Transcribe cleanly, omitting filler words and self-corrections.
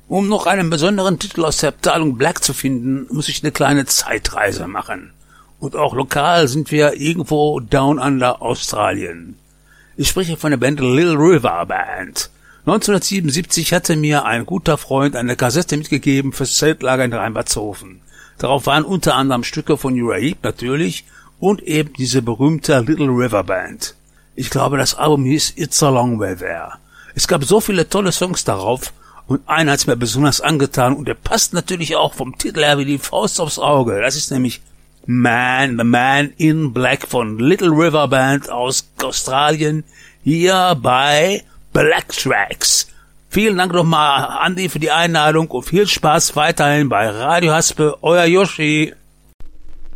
Um noch einen besonderen Titel aus der Abteilung Black zu finden, muss ich eine kleine Zeitreise machen. Und auch lokal sind wir irgendwo down under Australien. Ich spreche von der Band Little River Band. 1977 hatte mir ein guter Freund eine Kassette mitgegeben fürs Zeltlager in Rheinbertshofen. Darauf waren unter anderem Stücke von Uriah Heep natürlich und eben diese berühmte Little River Band. Ich glaube, das Album hieß It's a Long Way There. Es gab so viele tolle Songs darauf und einer hat's mir besonders angetan und der passt natürlich auch vom Titel her wie die Faust aufs Auge. Das ist nämlich The Man in Black von Little River Band aus Australien hier bei Black Tracks. Vielen Dank nochmal, Andi, für die Einladung und viel Spaß weiterhin bei Radio Haspe, euer Yoshi.